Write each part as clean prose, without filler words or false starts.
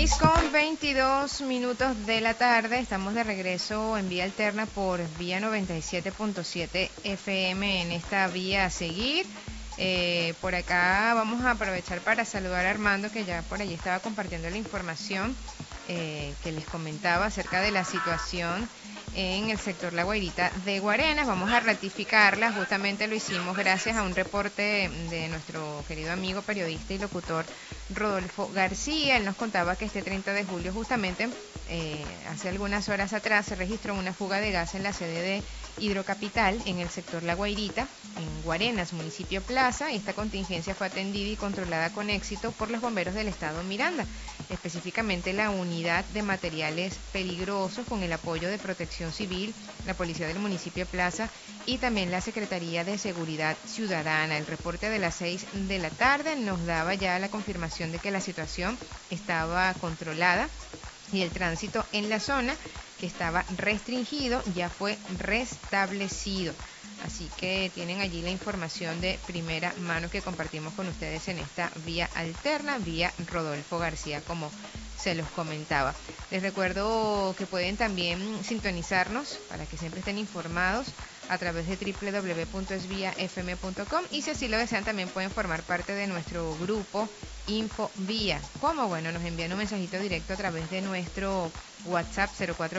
6:22 de la tarde, estamos de regreso en Vía Alterna por Vía 97.7 FM en esta vía a seguir. Por acá vamos a aprovechar para saludar a Armando, que ya por allí estaba compartiendo la información que les comentaba acerca de la situación en el sector La Guairita de Guarenas. Vamos a ratificarla, justamente lo hicimos gracias a un reporte de nuestro querido amigo periodista y locutor Rodolfo García. Él nos contaba que este 30 de julio justamente, hace algunas horas atrás, se registró una fuga de gas en la sede de Hidrocapital en el sector La Guairita, en Guarenas, municipio Plaza. Esta contingencia fue atendida y controlada con éxito por los bomberos del estado Miranda, específicamente la unidad de materiales peligrosos con el apoyo de Protección Civil, la policía del municipio Plaza y también la Secretaría de Seguridad Ciudadana. El reporte de las 6 de la tarde nos daba ya la confirmación de que la situación estaba controlada y el tránsito en la zona, que estaba restringido, ya fue restablecido. Así que tienen allí la información de primera mano que compartimos con ustedes en esta vía alterna, vía Rodolfo García, como se los comentaba. Les recuerdo que pueden también sintonizarnos para que siempre estén informados a través de www.esviafm.com, y si así lo desean también pueden formar parte de nuestro grupo Infovía. ¿Cómo? Bueno, nos envían un mensajito directo a través de nuestro WhatsApp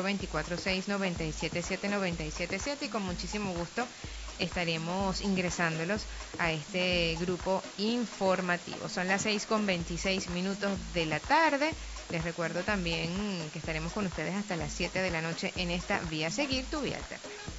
042469777977 y con muchísimo gusto estaremos ingresándolos a este grupo informativo. Son las 6:26 de la tarde. Les recuerdo también que estaremos con ustedes hasta las 7 de la noche en esta Vía Seguir, tu Vía Alterna.